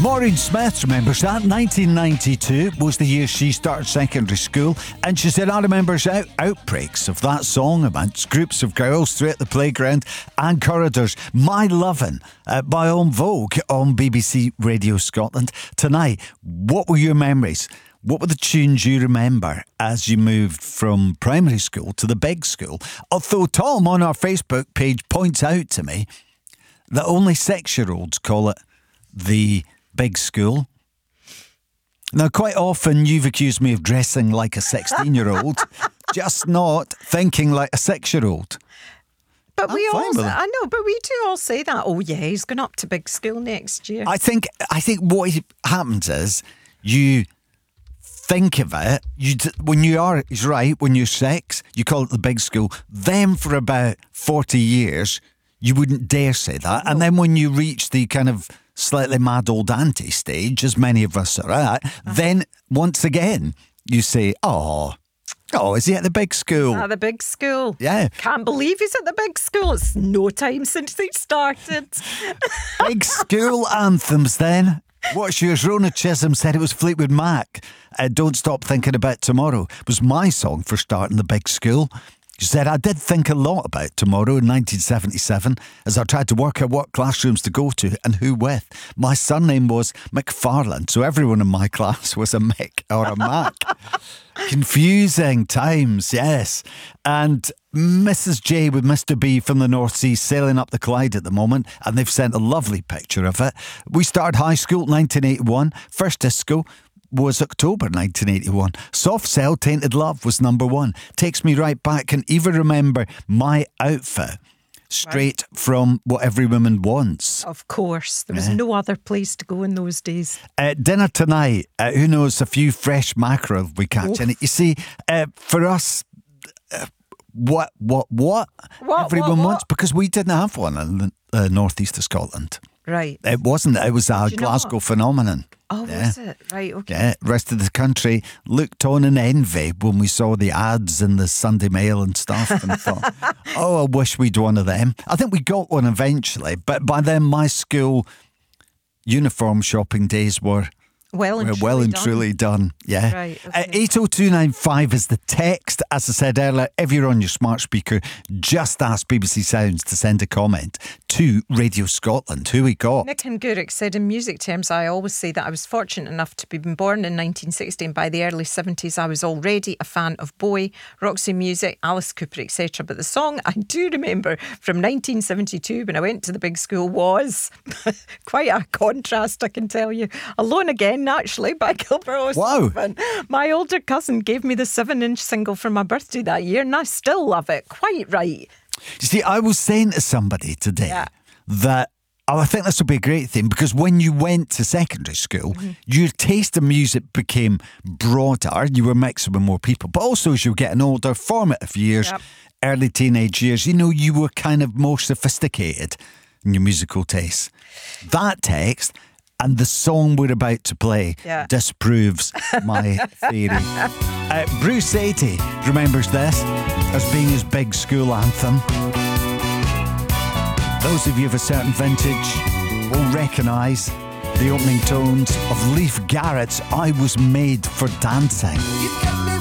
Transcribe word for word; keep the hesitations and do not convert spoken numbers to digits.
Maureen Smith remembers that. nineteen ninety-two was the year she started secondary school, and she said, I remember out- outbreaks of that song amongst groups of girls throughout the playground and corridors. My Lovin' uh, by En Vogue on B B C Radio Scotland. Tonight, what were your memories? What were the tunes you remember as you moved from primary school to the big school? Although Tom on our Facebook page points out to me that only six-year-olds call it the big school. Now, quite often you've accused me of dressing like a sixteen-year-old, just not thinking like a six-year-old. But I'm we fine all, with it. I know, but we do all say that. Oh yeah, he's going up to big school next year. I think, I think what happens is you think of it, you d- when you are, he's right, when you're six, you call it the big school. Then for about forty years, you wouldn't dare say that. And then when you reach the kind of slightly mad old auntie stage, as many of us are at, uh-huh. then once again, you say, oh, oh, is he at the big school? At the big school. Yeah. Can't believe he's at the big school. It's no time since they started. Big school anthems then. What's yours? Rona Chisholm said it was Fleetwood Mac. Uh, Don't Stop Thinking About Tomorrow. It was my song for starting the big school. She said, I did think a lot about tomorrow in nineteen seventy-seven as I tried to work out what classrooms to go to and who with. My surname was McFarlane, so everyone in my class was a Mick or a Mac. Confusing times, yes. And Missus J with Mister B from the North Sea sailing up the Clyde at the moment, and they've sent a lovely picture of it. We started high school nineteen eighty-one, first disco was October nineteen eighty-one. Soft Cell, Tainted Love was number one. Takes me right back. Can even remember my outfit straight right. from What Every Woman Wants. Of course. There was yeah. no other place to go in those days. Uh, dinner tonight. Uh, who knows? A few fresh mackerel we catch in it. You see, uh, for us, uh, what, what, what, what everyone what, wants, what? because we didn't have one in the uh, northeast of Scotland. Right. It wasn't. It was a Glasgow not? phenomenon. Oh, yeah. was it? Right, okay. Yeah, rest of the country looked on in envy when we saw the ads in the Sunday Mail and stuff and thought, oh, I wish we'd one of them. I think we got one eventually, but by then my school uniform shopping days were Well and, We're truly, well and done. truly done, yeah. Right, okay. uh, eight oh two nine five is the text. As I said earlier, if you're on your smart speaker, just ask B B C Sounds to send a comment to Radio Scotland. Who we got? Nick and Gurek said, in music terms, I always say that I was fortunate enough to be born in nineteen sixty, and by the early seventies I was already a fan of Bowie, Roxy Music, Alice Cooper, et cetera. But the song I do remember from nineteen seventy-two when I went to the big school was quite a contrast, I can tell you. Alone Again, actually, by Gilbert O'Sullivan. Wow. My older cousin gave me the seven-inch single for my birthday that year, and I still love it. Quite right. You see, I was saying to somebody today Yeah. that oh, I think this will be a great thing, because when you went to secondary school, mm-hmm. your taste in music became broader. You were mixing with more people. But also as you were getting older, formative years, Yep. early teenage years, you know, you were kind of more sophisticated in your musical tastes. That text and the song we're about to play yeah. disproves my theory. Uh, Bruce eighty remembers this as being his big school anthem. Those of you of a certain vintage will recognise the opening tones of Leif Garrett's I Was Made for Dancing.